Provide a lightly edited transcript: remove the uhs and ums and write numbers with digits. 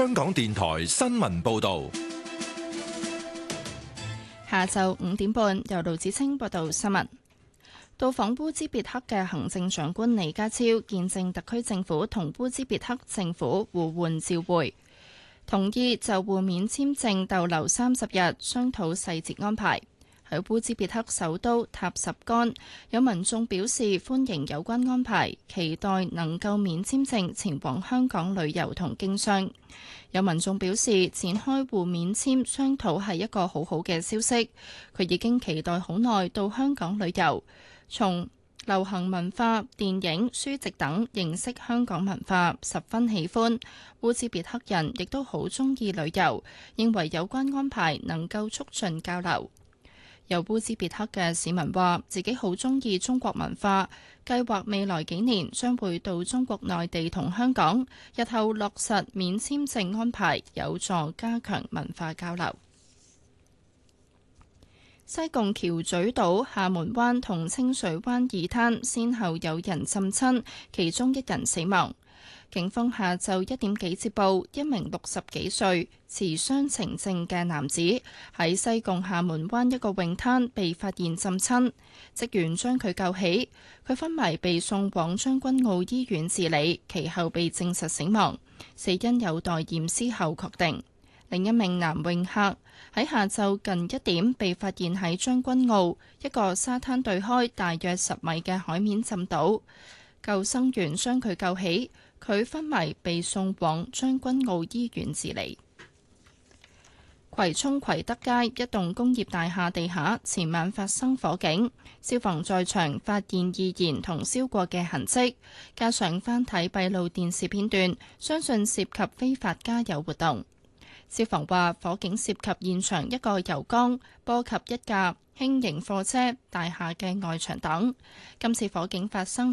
香港電台新聞報道。 下晝5點半，由盧子清報道新聞。到訪烏茲別克嘅行政長官李家超見證特區政府同烏茲別克政府互換照會，同意就互免簽證逗留30日，商討細節安排。喺烏茲別克首都塔什干，有民眾表示歡迎有關安排，期待能夠免簽證前往香港旅遊同經商。有民眾表示展開互免簽商討係一個好好嘅消息，佢已經期待好耐到香港旅遊，從流行文化、電影、書籍等認識香港文化，十分喜歡。烏茲別克人亦都好鍾意旅遊，認為有關安排能夠促進交流。有烏茲別克嘅市民話自己好鍾意中國文化，計劃未來幾年將會到中國內地同香港，日後落實免簽證安排，有助加強文化交流。西貢橋咀島、廈門灣同清水灣二灘先後有人浸親，其中一人死亡。警方下晝1點幾接報，一名60幾歲持雙程證嘅男子喺西貢廈門灣一個泳灘被發現浸親，職員將佢救起，佢昏迷被送往將軍澳醫院治理，其後被證實死亡，死因有待驗屍後確定。另一名男泳客喺下晝近1點被發現喺將軍澳一個沙灘對開大約10米嘅海面浸倒，救生員將佢救起，佢昏迷被送往將軍澳醫院治理。葵涌葵德街一棟工業大廈地下前晚發生火警，消防在場發現易燃同燒過嘅痕跡，加上翻睇閉路電視片段，相信涉及非法加油活動。消防話火警涉及現場一個油缸，波及一架輕型貨車、大廈嘅外牆等。今次火警發生